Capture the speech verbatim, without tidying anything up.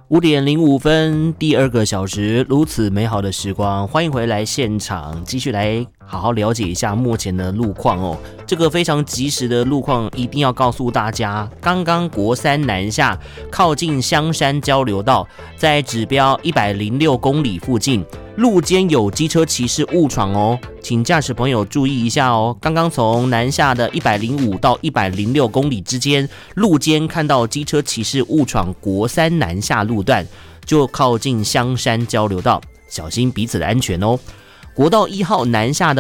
五点零五分，第二个小时，如此美好的时光，欢迎回来现场，继续来好好了解一下目前的路况哦。这个非常及时的路况，一定要告诉大家，刚刚国三南下，靠近香山交流道，在指标一百零六公里附近，路肩有机车骑士误闯哦，请驾驶朋友注意一下哦。刚刚从南下的一百零五到一百零六公里之间，路肩看到机车骑士误闯国三南下路段，就靠近香山交流道，小心彼此的安全哦。国道一号南下的